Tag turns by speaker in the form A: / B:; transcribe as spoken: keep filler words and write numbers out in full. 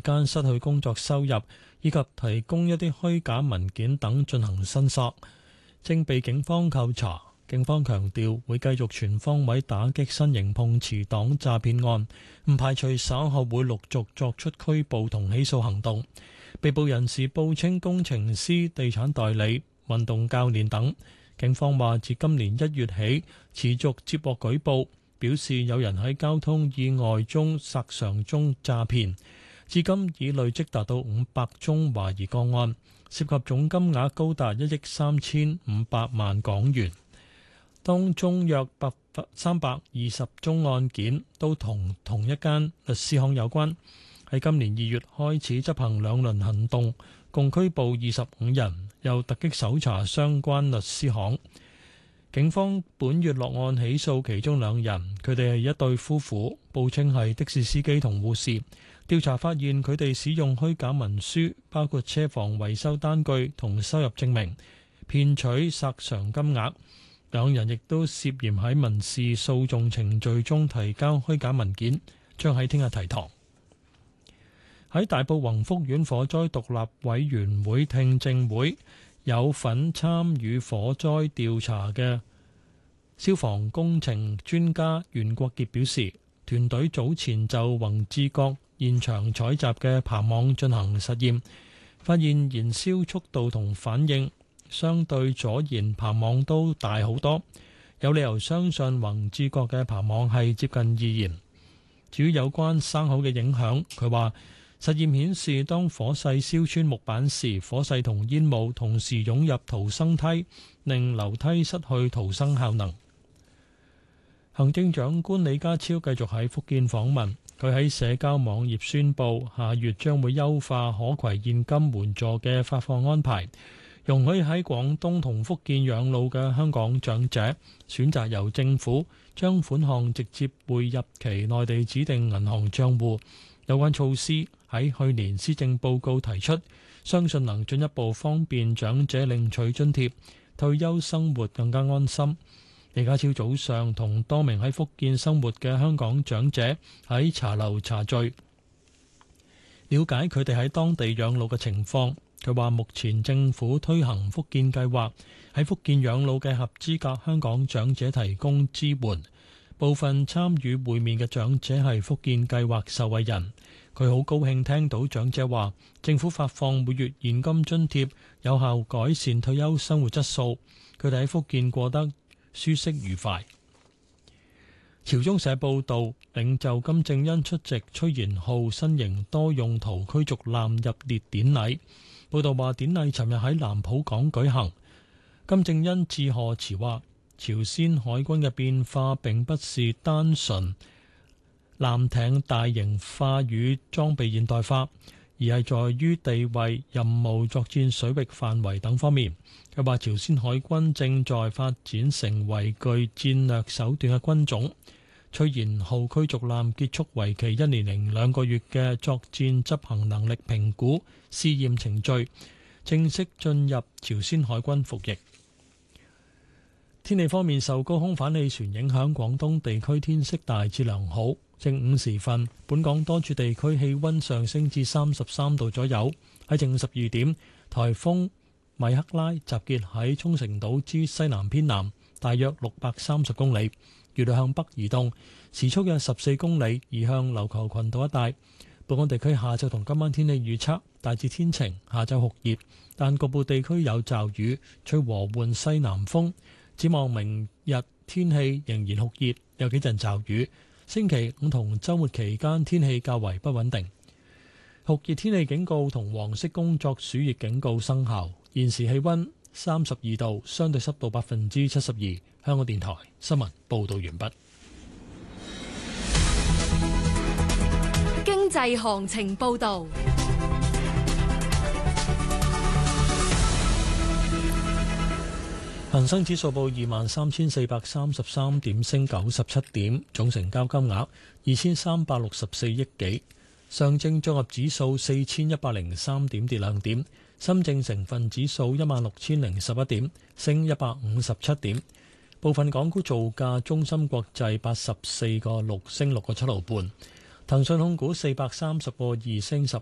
A: 間失去工作收入，以及提供一啲虛假文件等進行申索，正被警方扣查。警方強調會繼續全方位打擊新型碰瓷黨詐騙案，唔排除稍後會陸續作出拘捕同起訴行動。被捕人士報稱工程師、地產代理、運動教練等。警方話自今年一月起持續接獲舉報，表示有人喺交通意外中、索償中詐騙，至今已累積達到五百宗懷疑個案，涉及總金額高達一億三千五百萬港元。當中約三百二十宗案件都同同一間律師行有關。喺今年二月開始執行兩輪行動，共拘捕二十五人，又突擊搜查相關律師行。警方本月落案起訴其中兩人，佢哋係一對夫婦，報稱係的士司機同護士。調查發現佢哋使用虛假文書，包括車房維修單據同收入證明，騙取索償金額。兩人亦都涉嫌喺民事訴訟程序中提交虛假文件，將喺聽日提堂。喺大埔宏福苑火災獨立委員會聽證會，有份參與火災調查嘅消防工程專家袁國傑表示，團隊早前就宏志閣現場採集嘅棚網進行實驗，發現燃燒速度同反應相對左燃棚網都大好多，有理由相信宏志閣嘅棚網係接近二燃。至於有關生蠔嘅影響，佢話實驗顯示當火勢燒穿木板時，火勢同煙霧同時湧入逃生梯，令樓梯失去逃生效能。行政長官李家超繼續喺福建訪問，佢喺社交網頁宣布下月將會優化可攜現金援助嘅發放安排，容許喺廣東同福建養老嘅香港長者選擇由政府將款項直接匯入其內地指定銀行帳戶。有關措施喺去年施政報告提出，相信能進一步方便長者領取津貼，退休生活更加安心。李家超早上同多名喺福建生活嘅香港長者喺茶樓茶聚，了解佢哋喺當地養老嘅情況。佢話目前政府推行福建計劃，喺福建養老嘅合資格香港長者提供支援。部分參與會面嘅長者係福建計劃受惠人，佢好高興聽到長者話政府發放每月現金津貼，有效改善退休生活質素。佢哋喺福建過得舒適愉快。朝中社報導，領袖金正恩出席崔賢浩新型多用途驅逐艦入列典禮。報道話，典禮尋日喺南浦港舉行。金正恩致賀詞話，朝鮮海軍嘅變化並不是單純艦艇大型化與裝備現代化，而係在於地位、任務、作戰水域範圍等方面。佢話，朝鮮海軍正在發展成為具戰略手段嘅軍種。崔賢浩驅逐艦結束為期一年零兩個月嘅作戰執行能力評估試驗程序，正式進入朝鮮海軍服役。天氣方面，受高空反氣旋影響，廣東地區天色大致良好。正午時分，本港多處地區氣溫上升至三十三度左右。喺正午十二點，颱風米克拉集結喺沖繩島之西南偏南，大約六百三十公里，預料向北移動，時速約十四公里，移向琉球群島一帶。本港地區下晝同今晚天氣預測大致天晴，下晝酷熱，但局部地區有驟雨，吹和緩西南風。展望明日天氣仍然酷熱，有幾陣驟雨。星期五同週末期間天氣較為不穩定。酷熱天氣警告同黃色工作暑熱警告生效。現時氣溫三十二度，相對濕度百分之七十二。香港電台新聞報道完畢。
B: 經濟行情報道。
A: 恒生指數報二萬三千四百三十三點，升九十七點，總成交金額二千三百六十四億幾。上證綜合指數四千一百零三點，跌兩點。深證成分指數一萬六千零十一點，升一百五十七點。部分港股造價，中芯國際八十四個六升六個七毫半，騰訊控股四百三十個二升十